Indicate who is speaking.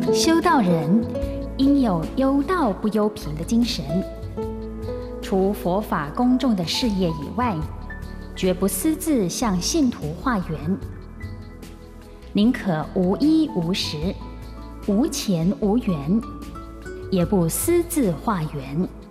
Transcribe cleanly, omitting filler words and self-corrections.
Speaker 1: 修道人应有忧道不忧贫的精神，除佛法公众的事业以外，绝不私自向信徒化缘，宁可无衣无食、无钱无缘，也不私自化缘。